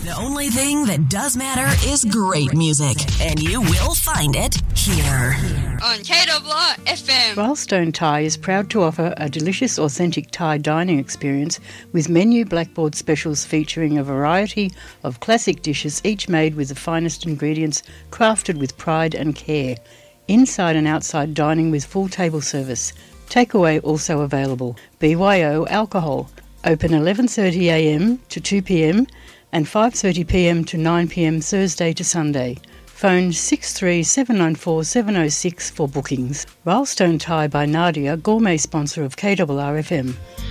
The only thing that does matter is great music, and you will find it here. On KWR FM. Wildstone Thai is proud to offer a delicious, authentic Thai dining experience with menu blackboard specials featuring a variety of classic dishes, each made with the finest ingredients, crafted with pride and care. Inside and outside dining with full table service. Takeaway also available. BYO alcohol. Open 11:30am to 2pm and 5:30pm to 9pm Thursday to Sunday. Phone 63794 706 for bookings. Wildstone Thai by Nadia, gourmet sponsor of KRR-FM.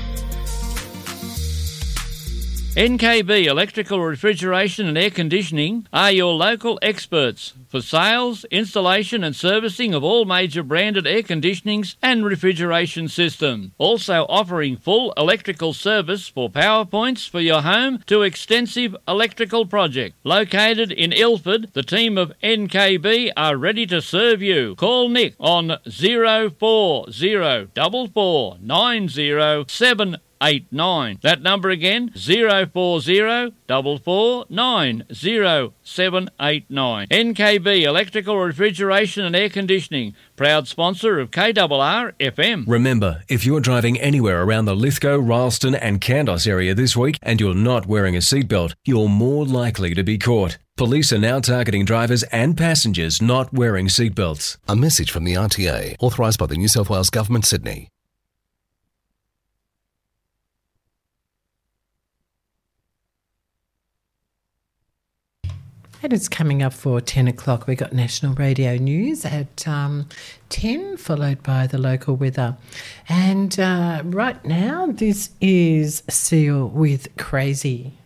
NKB Electrical Refrigeration and Air Conditioning are your local experts for sales, installation and servicing of all major branded air conditionings and refrigeration systems. Also offering full electrical service for power points for your home to extensive electrical project. Located in Ilford, the team of NKB are ready to serve you. Call Nick on 0404490789. That number again, 0404490789. NKB Electrical Refrigeration and Air Conditioning, proud sponsor of KRR-FM. Remember, if you're driving anywhere around the Lithgow, Rylstone and Candos area this week and you're not wearing a seatbelt, you're more likely to be caught. Police are now targeting drivers and passengers not wearing seatbelts. A message from the RTA, authorised by the New South Wales Government, Sydney. And it's coming up for 10 o'clock. We've got National Radio News at 10, followed by the local weather. And right now, this is Seal with Crazy.